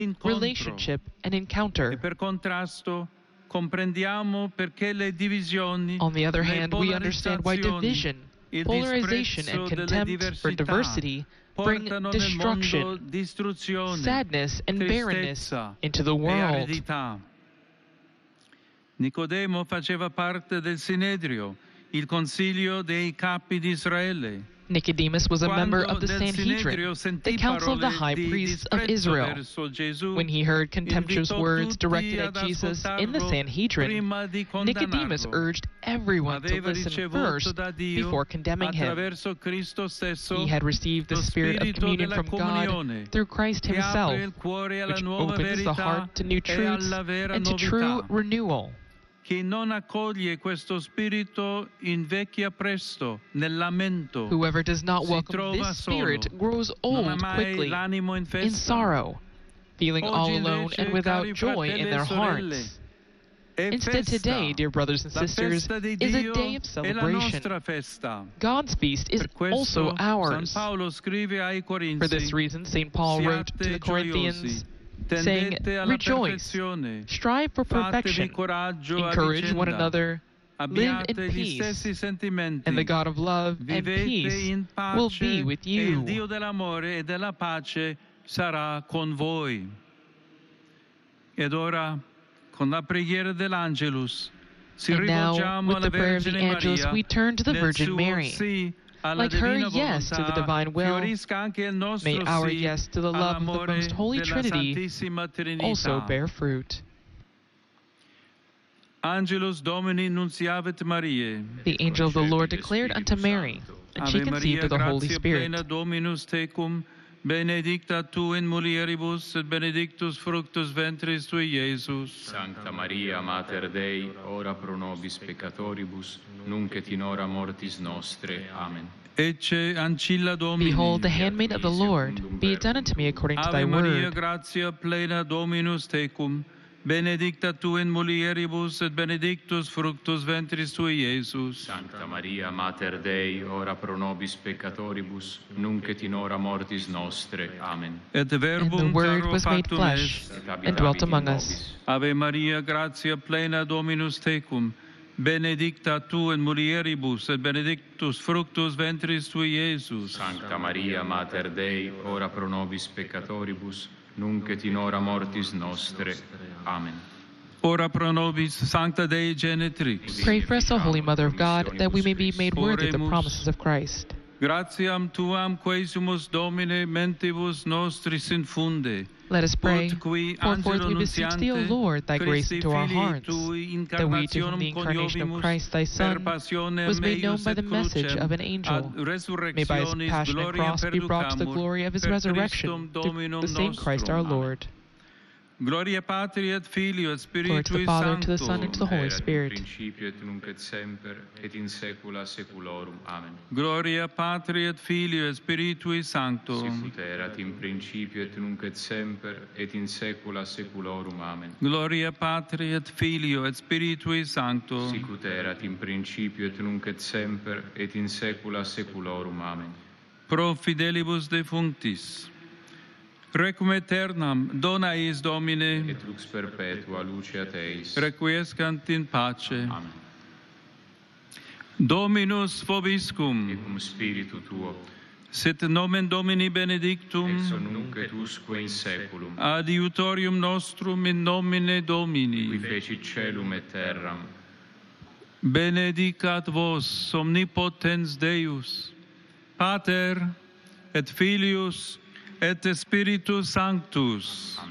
relationship, and encounter. Per contrasto, comprendiamo perché le divisioni, On the other le hand, we understand why division, il polarization, disprezzo and delle contempt for diversità diversity bring portano nel mondo destruction, distruzione, sadness, and barrenness tristezza into the e world. aridità. Nicodemo faceva parte del Sinedrio, il consiglio dei capi di Israele. Nicodemus was a member of the Sanhedrin, the council of the high priests of Israel. When he heard contemptuous words directed at Jesus in the Sanhedrin, Nicodemus urged everyone to listen first before condemning him. He had received the spirit of communion from God through Christ himself, which opens the heart to new truths and to true renewal. Chi non accoglie questo spirito invecchia presto nel lamento. Whoever does not welcome this spirit grows old quickly in sorrow, feeling all alone and without joy in their hearts. Instead, today, dear brothers and sisters, is a day of celebration. God's feast is also ours. For this reason, St. Paul wrote to the Corinthians, saying, "Rejoice, strive for perfection, encourage one another, live in peace, and the God of love and peace will be with you." Il Dio dell'amore e della pace sarà con voi. Ed ora, con la preghiera dell'Angelus, ci rivolgiamo alla Vergine Maria, we turn to the Virgin Mary. Like her yes to the divine will, may our yes to the love of the Most Holy Trinity also bear fruit. Angelus Domini nunciavit Mariae. The angel of the Lord declared unto Mary, and she conceived of the Holy Spirit. Dominus tecum, benedicta tu in mulieribus, et benedictus fructus ventris tui, Iesus. Sancta Maria, Mater Dei, ora pro nobis peccatoribus, nunc et in hora mortis nostre. Amen. Ecce ancilla Domini. Behold, the handmaid of the Lord, be it done unto me according to thy Ave Maria, word. gratia plena Dominus tecum, benedicta tu in mulieribus, et benedictus fructus ventris tui, Iesus. Sancta Maria, Mater Dei, ora pro nobis peccatoribus, nunc et in hora mortis nostre. Amen. Et And the verbum Word caro was made factum flesh est. and dwelt among us. Ave Maria, gratia plena Dominus tecum, benedicta tu in mulieribus, et benedictus fructus ventris tui, Iesus. Sancta Maria, Mater Dei, ora pro nobis peccatoribus, nunc et in hora mortis nostre. Amen. Ora pro nobis, Sancta Dei Genitrix. Pray for us, O Holy Mother of God, that we may be made worthy of the promises of Christ. Gratiam tuam quesumus Domine mentibus nostris infunde. Let us pray. Ut qui For forth angelo we beseech thee, O Lord, thy grace Christi into our filii hearts, tui that we, to whom the incarnation of coniovimus, Christ thy Son per passionem was made known eius by et the message crucem, of an angel, ad may by his resurrectionis passion and gloriam cross be brought to the perducamur, glory of his per resurrection Christum through Dominum the same Christ our nostrum. Lord. Gloria Patri et Filio et Glory to the Spiritui Father, and to the Sancto. Son, and to the Holy Erat in Spirit. principio et nunc et semper, et in saecula saeculorum. Amen. Gloria Patri et Filio et Spiritui Sancto. Sicut erat in principio et nunc et semper, et in saecula saeculorum. Amen. Gloria Patri et Filio et Spiritui Sancto. Sicut erat in principio et nunc et semper, et in saecula saeculorum. Amen. Pro fidelibus defunctis. Requiem aeternam dona eis Domine. Et lux perpetua luceat eis. Requiescant in pace. Amen. Dominus vobiscum. Et cum spiritu tuo, Sit nomen Domini ex benedictum. hoc nunc et usque in saeculum. Adiutorium nostrum in nomine Qui Domini. fecit celum et terram. Benedicat vos omnipotens Deus, Pater et Filius et Spiritus Sanctus. Amen.